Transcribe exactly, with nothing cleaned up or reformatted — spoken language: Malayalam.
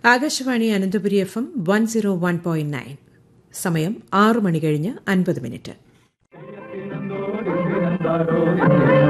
Akashvani Ananthapuri F M one zero one point nine. സമയം ആറു മണി കഴിഞ്ഞ് അൻപത് മിനിറ്റ്.